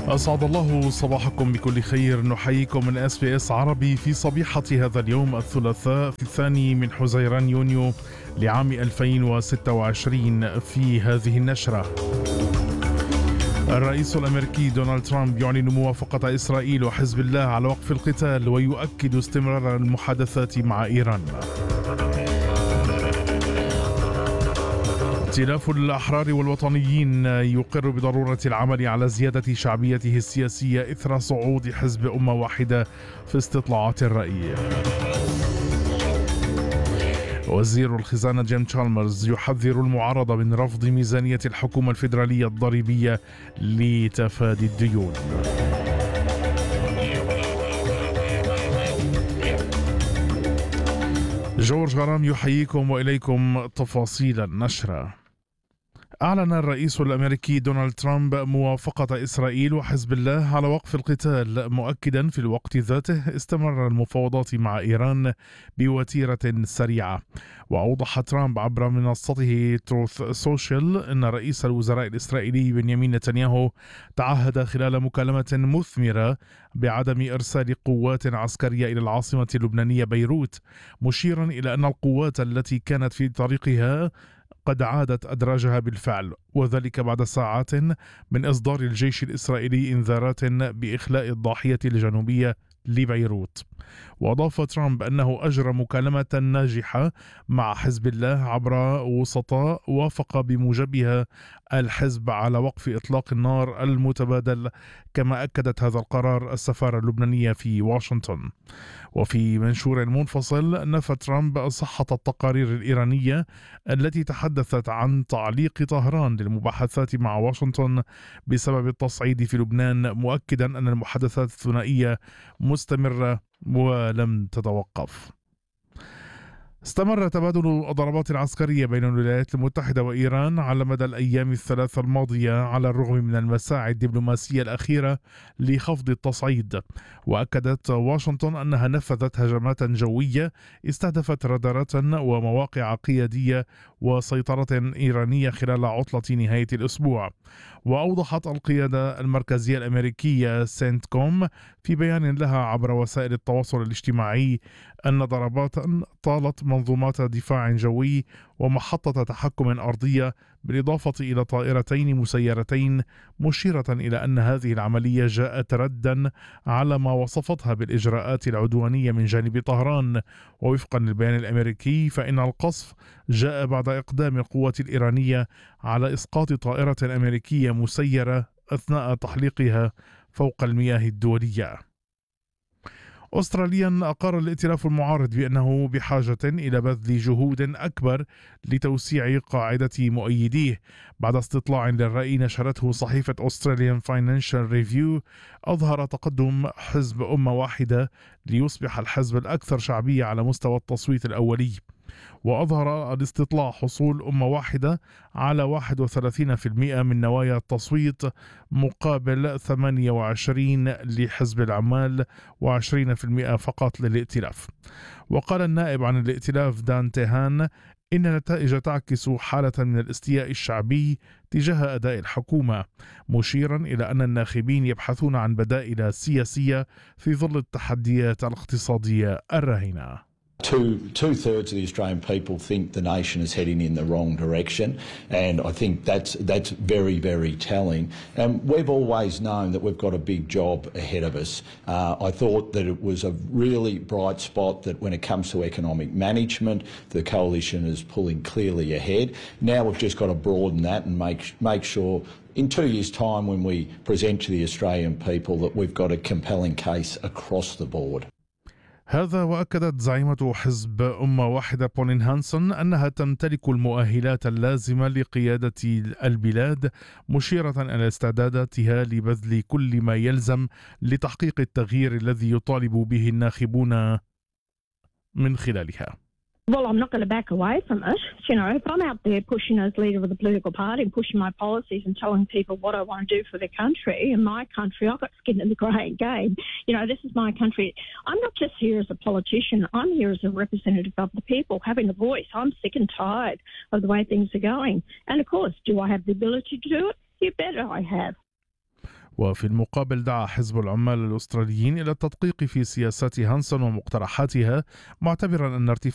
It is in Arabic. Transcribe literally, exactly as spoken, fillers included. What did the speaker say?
أسعد الله صباحكم بكل خير. نحييكم من اس بي اس عربي في صبيحة هذا اليوم الثلاثاء الثاني من حزيران يونيو لعام ألفين وستة وعشرين. في هذه النشرة: الرئيس الأمريكي دونالد ترامب يعلن موافقة إسرائيل وحزب الله على وقف القتال ويؤكد استمرار المحادثات مع إيران. ائتلاف الأحرار والوطنيين يقر بضرورة العمل على زيادة شعبيته السياسية إثر صعود حزب أمة واحدة في استطلاعات الرأي. وزير الخزانة جيم تشالمرز يحذر المعارضة من رفض ميزانية الحكومة الفيدرالية الضريبية لتفادي الديون. جورج غرام يحييكم وإليكم تفاصيل النشرة. أعلن الرئيس الأمريكي دونالد ترامب موافقة إسرائيل وحزب الله على وقف القتال، مؤكدا في الوقت ذاته استمرار المفاوضات مع إيران بوتيرة سريعة. وأوضح ترامب عبر منصته تروث سوشيال أن رئيس الوزراء الإسرائيلي بنيامين نتنياهو تعهد خلال مكالمة مثمرة بعدم إرسال قوات عسكرية إلى العاصمة اللبنانية بيروت، مشيرا إلى أن القوات التي كانت في طريقها قد عادت أدراجها بالفعل، وذلك بعد ساعات من إصدار الجيش الإسرائيلي إنذارات بإخلاء الضاحية الجنوبية لبيروت. وأضاف ترامب أنه أجرى مكالمة ناجحة مع حزب الله عبر وسطاء وافق بموجبها الحزب على وقف إطلاق النار المتبادل، كما أكدت هذا القرار السفارة اللبنانية في واشنطن. وفي منشور منفصل نفى ترامب صحة التقارير الإيرانية التي تحدثت عن تعليق طهران للمباحثات مع واشنطن بسبب التصعيد في لبنان، مؤكدا أن المحادثات الثنائية مستمرة ولم تتوقف. استمر تبادل الضربات العسكرية بين الولايات المتحدة وإيران على مدى الأيام الثلاثة الماضية على الرغم من المساعي الدبلوماسية الأخيرة لخفض التصعيد. وأكدت واشنطن أنها نفذت هجمات جوية استهدفت رادارات ومواقع قيادية وسيطرة إيرانية خلال عطلة نهاية الأسبوع. وأوضحت القيادة المركزية الأمريكية سنت كوم في بيان لها عبر وسائل التواصل الاجتماعي أن ضربات طالت منظومات دفاع جوي ومحطة تحكم أرضية بالإضافة إلى طائرتين مسيرتين، مشيرة إلى أن هذه العملية جاءت ردا على ما وصفتها بالإجراءات العدوانية من جانب طهران. ووفقا للبيان الأمريكي فإن القصف جاء بعد إقدام القوات الإيرانية على إسقاط طائرة أمريكية مسيرة أثناء تحليقها فوق المياه الدولية. أستراليا أقر الائتلاف المعارض بأنه بحاجة إلى بذل جهود أكبر لتوسيع قاعدة مؤيديه بعد استطلاع للرأي نشرته صحيفة Australian Financial Review أظهر تقدم حزب أمة واحدة ليصبح الحزب الأكثر شعبية على مستوى التصويت الأولي. وأظهر الاستطلاع حصول أمة واحدة على واحد وثلاثين بالمئة من نوايا التصويت مقابل ثمانية وعشرين لحزب العمال وعشرين بالمئة فقط للائتلاف. وقال النائب عن الائتلاف دان تيهان إن النتائج تعكس حالة من الاستياء الشعبي تجاه أداء الحكومة، مشيرا إلى أن الناخبين يبحثون عن بدائل سياسية في ظل التحديات الاقتصادية الراهنة. Two, two-thirds of the Australian people think the nation is heading in the wrong direction, and I think that's that's very, very telling. And we've always known that we've got a big job ahead of us. Uh, I thought that it was a really bright spot that when it comes to economic management, the coalition is pulling clearly ahead. Now we've just got to broaden that and make make sure in two years' time when we present to the Australian people that we've got a compelling case across the board. هذا وأكدت زعيمة حزب أمة واحدة بولين هانسون أنها تمتلك المؤهلات اللازمة لقيادة البلاد، مشيرة إلى استعداداتها لبذل كل ما يلزم لتحقيق التغيير الذي يطالب به الناخبون من خلالها. Well, I'm not going to back away from it. You know, if I'm out there pushing as leader of the political party and pushing my policies and telling people what I want to do for the country and my country, I've got skin in the grey game. You know, this is my country. I'm not just here as a politician. I'm here as a representative of the people, having a voice. I'm sick and tired of the way things are going. And of course, do I have the ability to do it? You bet I have. وفي المقابل دعا حزب العمال الأستراليين إلى التدقيق في سياسات هانسون ومقترحاتها، معتبرا أن ارتفاع